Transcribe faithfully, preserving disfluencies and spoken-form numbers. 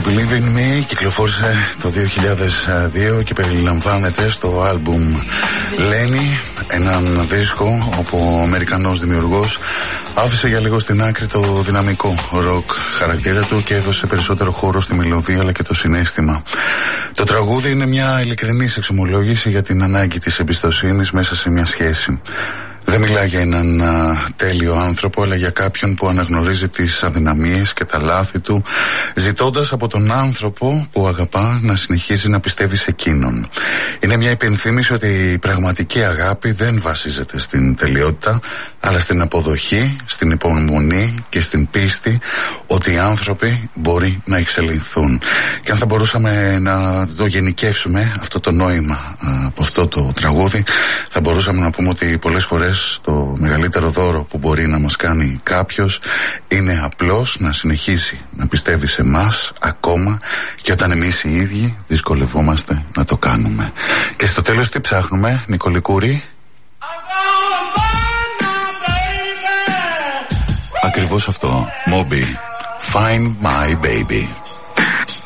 Believe in Me κυκλοφόρησε το δύο χιλιάδες δύο και περιλαμβάνεται στο άλμπουμ Lenny, έναν δίσκο όπου ο Αμερικανός δημιουργός άφησε για λίγο στην άκρη το δυναμικό ροκ χαρακτήρα του και έδωσε περισσότερο χώρο στη μελωδία αλλά και το συναίσθημα. Το τραγούδι είναι μια ειλικρινής εξομολόγηση για την ανάγκη της εμπιστοσύνης μέσα σε μια σχέση. Δεν μιλάει για έναν α, τέλειο άνθρωπο, αλλά για κάποιον που αναγνωρίζει τις αδυναμίες και τα λάθη του, ζητώντας από τον άνθρωπο που αγαπά να συνεχίζει να πιστεύει σε εκείνον. Είναι μια υπενθύμηση ότι η πραγματική αγάπη δεν βασίζεται στην τελειότητα, αλλά στην αποδοχή, στην υπομονή και στην πίστη ότι οι άνθρωποι μπορεί να εξελιχθούν. Και αν θα μπορούσαμε να το γενικεύσουμε αυτό το νόημα α, από αυτό το τραγούδι, θα μπορούσαμε να πούμε ότι πολλές φορές το μεγαλύτερο δώρο που μπορεί να μας κάνει κάποιος είναι απλώς να συνεχίσει να πιστεύει σε μας ακόμα και όταν εμείς οι ίδιοι δυσκολευόμαστε να το κάνουμε. Και στο τέλος τι ψάχνουμε, Νικολικούρη? Ακριβώς αυτό, Moby, Find My Baby.